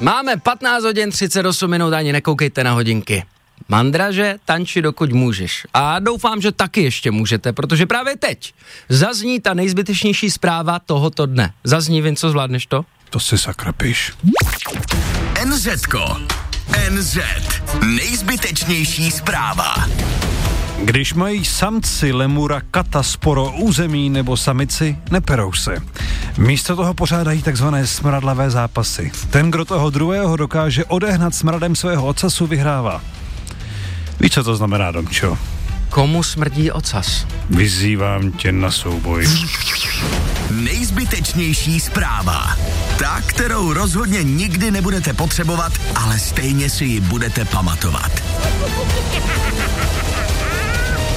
Máme 15 hodin 38 minut, ani nekoukejte na hodinky. Mandraže, tanči dokud můžeš. A doufám, že taky ještě můžete, protože právě teď zazní ta nejzbytečnější zpráva tohoto dne. Zazní, Vinco, zvládneš to? To si sakra píš. NZko. NZ. Nejzbytečnější zpráva. Když mají samci lemura kata sporo území nebo samici, neperou se. Místo toho pořádají takzvané smradlavé zápasy. Ten, kdo toho druhého dokáže odehnat smradem svého ocasu, vyhrává. Víš, co to znamená, Domčo? Komu smrdí ocas? Vyzývám tě na souboj. Nejzbytečnější zpráva. Ta, kterou rozhodně nikdy nebudete potřebovat, ale stejně si ji budete pamatovat.